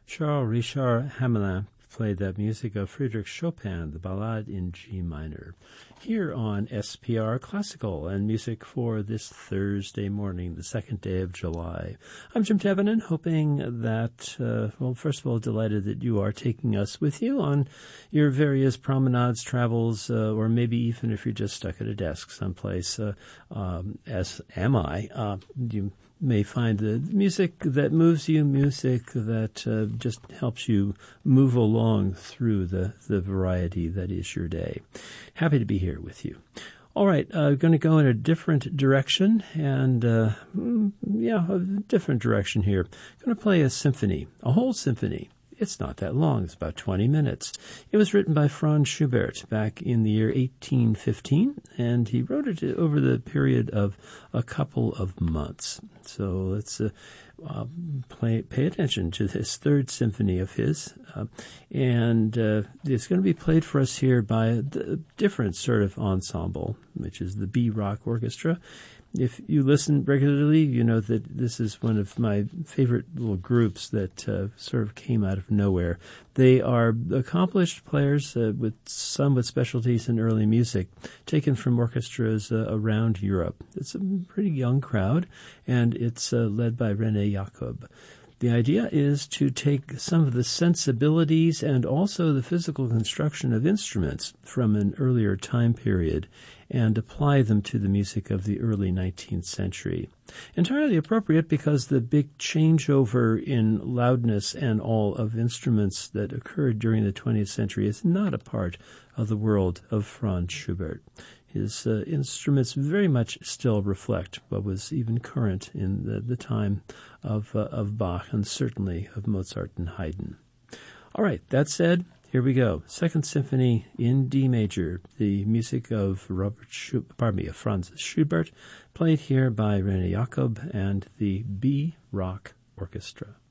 Charles Richard Hamelin played that music of Frédéric Chopin, the Ballade in G minor, here on SPR Classical and Music for this Thursday morning, the 2nd day of July. I'm Jim Tevenin, hoping that, first of all, delighted that you are taking us with you on your various promenades, travels, or maybe even if you're just stuck at a desk someplace, as am I. You may find the music that moves you, music that just helps you move along through the variety that is your day. Happy to be here with you. All right, going to go in a different direction, and a different direction here. Going to play a symphony, a whole symphony. It's not that long. It's about 20 minutes. It was written by Franz Schubert back in the year 1815, and he wrote it over the period of a couple of months. So let's pay attention to this third symphony of his. And it's going to be played for us here by a different sort of ensemble, which is the B-Rock Orchestra. If you listen regularly, you know that this is one of my favorite little groups that sort of came out of nowhere. They are accomplished players with some with specialties in early music, taken from orchestras around Europe. It's a pretty young crowd, and it's led by René Jacob. The idea is to take some of the sensibilities and also the physical construction of instruments from an earlier time period and apply them to the music of the early 19th century. Entirely appropriate because the big changeover in loudness and all of instruments that occurred during the 20th century is not a part of the world of Franz Schubert. His instruments very much still reflect what was even current in the time of Bach and certainly of Mozart and Haydn. All right, that said, here we go. Second Symphony in D major, the music of Franz Schubert, played here by René Jacob and the B-Rock Orchestra.